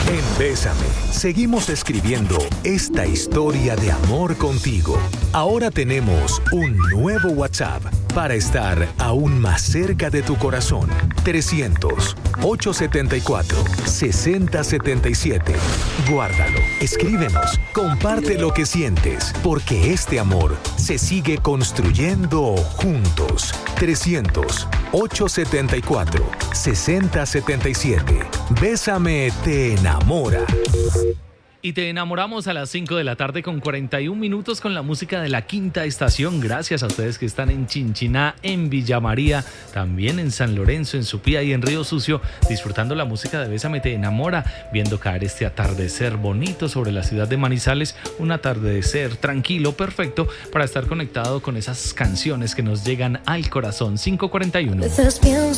En Bésame, seguimos escribiendo esta historia de amor contigo. Ahora tenemos un nuevo WhatsApp para estar aún más cerca de tu corazón. 300-874-6077. Guárdalo, escríbenos, comparte lo que sientes, porque este amor se sigue construyendo juntos. 300-874-6077. Bésame te enamora. Y te enamoramos a las 5 de la tarde con 41 minutos con la música de la Quinta Estación. Gracias a ustedes que están en Chinchiná, en Villa María, también en San Lorenzo, en Supía y en Río Sucio, disfrutando la música de Bésame te enamora, viendo caer este atardecer bonito sobre la ciudad de Manizales, un atardecer tranquilo, perfecto para estar conectado con esas canciones que nos llegan al corazón. 5:41.